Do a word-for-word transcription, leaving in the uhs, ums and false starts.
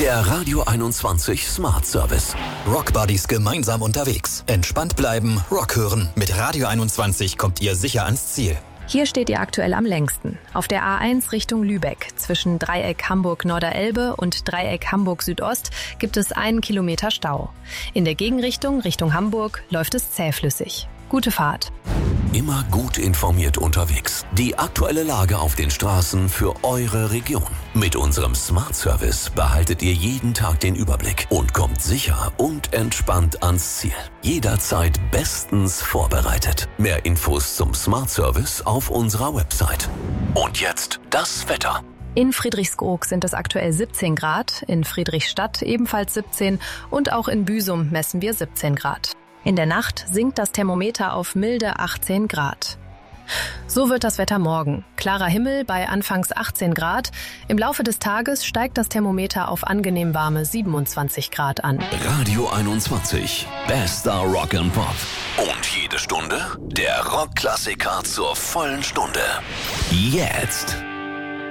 Der Radio einundzwanzig Smart Service. Rock Buddies gemeinsam unterwegs. Entspannt bleiben, Rock hören. Mit Radio einundzwanzig kommt ihr sicher ans Ziel. Hier steht ihr aktuell am längsten. Auf der A eins Richtung Lübeck. Zwischen Dreieck Hamburg-Norderelbe und Dreieck Hamburg-Südost gibt es einen Kilometer Stau. In der Gegenrichtung, Richtung Hamburg, läuft es zähflüssig. Gute Fahrt. Immer gut informiert unterwegs. Die aktuelle Lage auf den Straßen für eure Region. Mit unserem Smart Service behaltet ihr jeden Tag den Überblick und kommt sicher und entspannt ans Ziel. Jederzeit bestens vorbereitet. Mehr Infos zum Smart Service auf unserer Website. Und jetzt das Wetter. In Friedrichskoog sind es aktuell siebzehn Grad, in Friedrichstadt ebenfalls siebzehn und auch in Büsum messen wir siebzehn Grad. In der Nacht sinkt das Thermometer auf milde achtzehn Grad. So wird das Wetter morgen. Klarer Himmel bei anfangs achtzehn Grad. Im Laufe des Tages steigt das Thermometer auf angenehm warme siebenundzwanzig Grad an. Radio einundzwanzig. Bester Rock and Pop. Und jede Stunde der Rockklassiker zur vollen Stunde. Jetzt.